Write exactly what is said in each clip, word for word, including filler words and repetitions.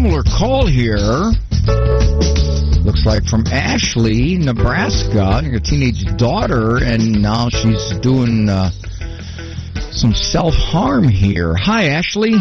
similar call here. Looks like from Ashley, Nebraska. Your teenage daughter, and now she's doing uh, some self-harm here. Hi, Ashley.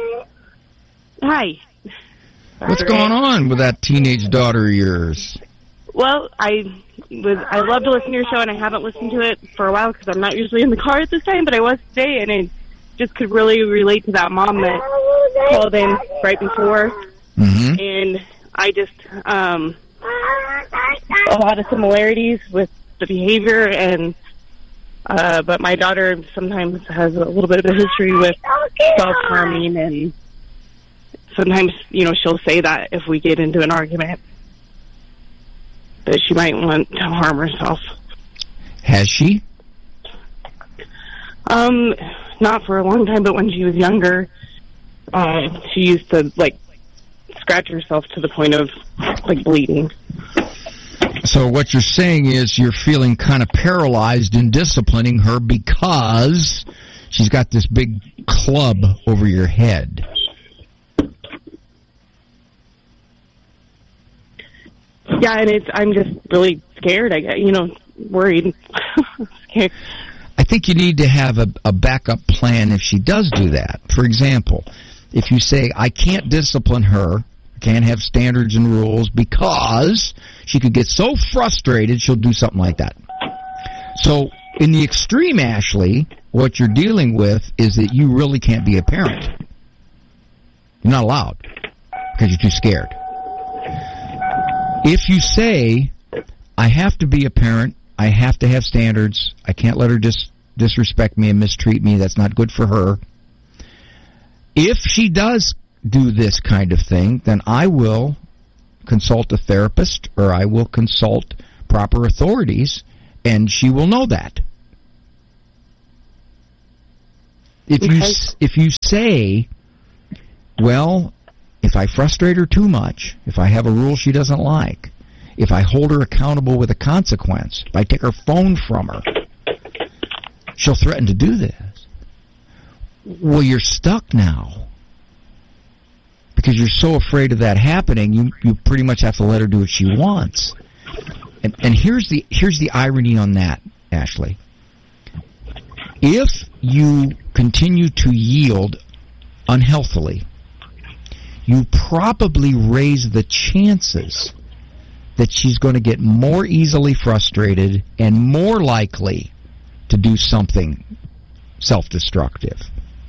Hi. What's going on with that teenage daughter of yours? Well, I was I love to listen to your show, and I haven't listened to it for a while because I'm not usually in the car at this time, but I was today, and I just could really relate to that mom that called in right before. Mm-hmm. And I just, um, a lot of similarities with the behavior, and uh, but my daughter sometimes has a little bit of a history with self-harming, and sometimes, you know, she'll say that if we get into an argument, that she might want to harm herself. Has she? Um, not for a long time, but when she was younger, uh, she used to, like, scratch herself to the point of, like, bleeding. So what you're saying is you're feeling kind of paralyzed in disciplining her because she's got this big club over your head. Yeah, and it's, I'm just really scared, I get, you know, worried. Scared. I think you need to have a, a backup plan if she does do that. For example, if you say, I can't discipline her, can't have standards and rules because she could get so frustrated she'll do something like that. So in the extreme, Ashley, what you're dealing with is that you really can't be a parent. You're not allowed because you're too scared. If you say, I have to be a parent, I have to have standards, I can't let her dis- disrespect me and mistreat me, that's not good for her. If she does do this kind of thing, then I will consult a therapist or I will consult proper authorities, and she will know that. If okay. you if you say, well, if I frustrate her too much, if I have a rule she doesn't like, if I hold her accountable with a consequence, if I take her phone from her, she'll threaten to do this. Well, you're stuck now. Because you're so afraid of that happening, you, you pretty much have to let her do what she wants. And, and here's the here's the irony on that, Ashley. If you continue to yield unhealthily, you probably raise the chances that she's going to get more easily frustrated and more likely to do something self-destructive.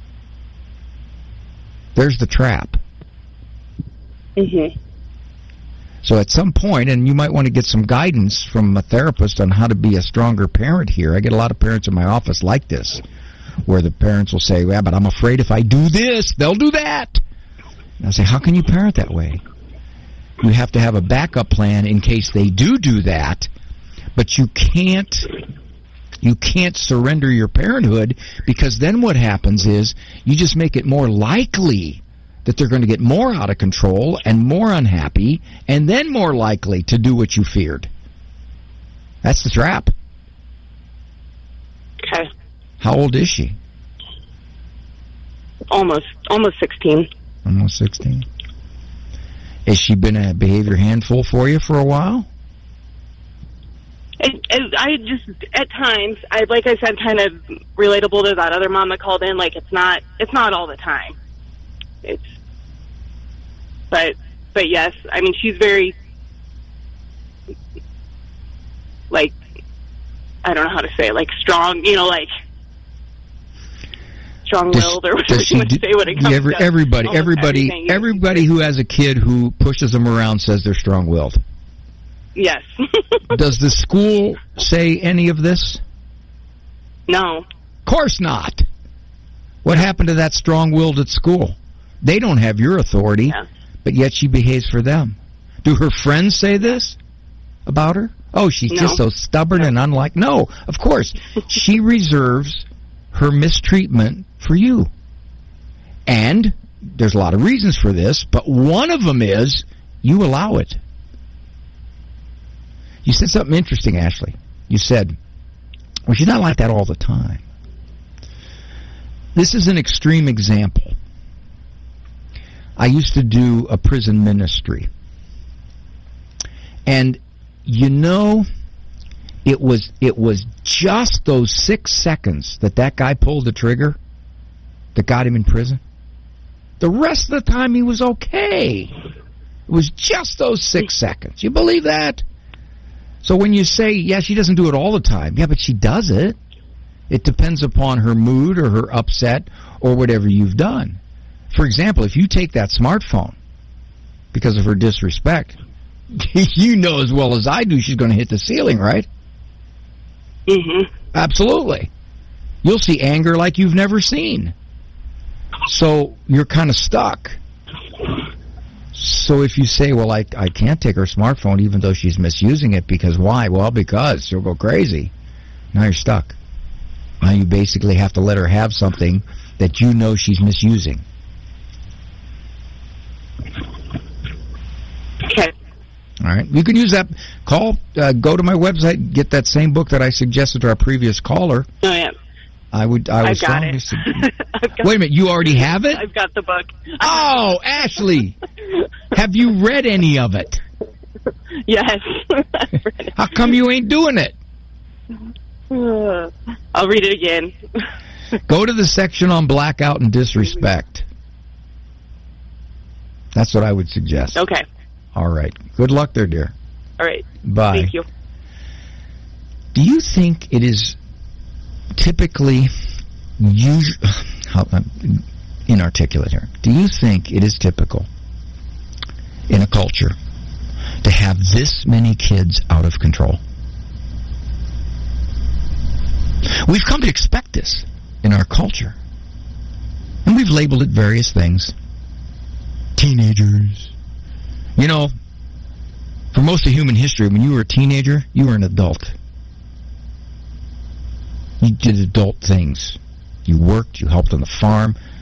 There's the trap. Mm-hmm. So at some point, and you might want to get some guidance from a therapist on how to be a stronger parent here. I get a lot of parents in my office like this, where the parents will say, yeah, but I'm afraid if I do this, they'll do that. And I say, how can you parent that way? You have to have a backup plan in case they do do that, but you can't you can't surrender your parenthood, because then what happens is you just make it more likely that they're going to get more out of control and more unhappy and then more likely to do what you feared. That's the trap. Okay. How old is she? Almost, almost sixteen. Almost sixteen. Has she been a behavior handful for you for a while? It, it, I just, at times, I like I said, kind of relatable to that other mom that called in. Like, it's not, it's not all the time. It's, but, but yes, I mean, she's very, like, I don't know how to say it, like strong, you know, like strong-willed or whatever you want to say when it comes every, to everybody, everybody, everything. everybody who has a kid who pushes them around says they're strong-willed. Yes. Does the school say any of this? No. Of course not. What happened to that strong-willed at school? They don't have your authority, yeah. but yet she behaves for them. Do her friends say this about her? Oh, she's No. just so stubborn No. and unlike... No, of course. She reserves her mistreatment for you. And there's a lot of reasons for this, but one of them is you allow it. You said something interesting, Ashley. You said, well, she's not like that all the time. This is an extreme example. I used to do a prison ministry. And, you know, it was it was just those six seconds that that guy pulled the trigger that got him in prison. The rest of the time he was okay. It was just those six seconds. You believe that? So when you say, yeah, she doesn't do it all the time. Yeah, but she does it. It depends upon her mood or her upset or whatever you've done. For example, if you take that smartphone because of her disrespect, you know as well as I do she's going to hit the ceiling, right? Mm-hmm. Absolutely. You'll see anger like you've never seen. So you're kind of stuck. So if you say, well, I, I can't take her smartphone even though she's misusing it, because why? Well, because she'll go crazy. Now you're stuck. Now you basically have to let her have something that you know she's misusing. Okay. All right. You can use that. Call, uh, go to my website, get that same book that I suggested to our previous caller. Oh, yeah. I would. I I've got it. Got Wait a minute. You already have it? I've got the book. Oh, Ashley. Have you read any of it? Yes. How come you ain't doing it? Uh, I'll read it again. Go to the section on blackout and disrespect. That's what I would suggest. Okay. All right. Good luck there, dear. All right. Bye. Thank you. Do you think it is typically usual? I'm inarticulate here. Do you think it is typical in a culture to have this many kids out of control? We've come to expect this in our culture. And we've labeled it various things. Teenagers. You know, for most of human history, when you were a teenager, you were an adult. You did adult things. You worked, you helped on the farm,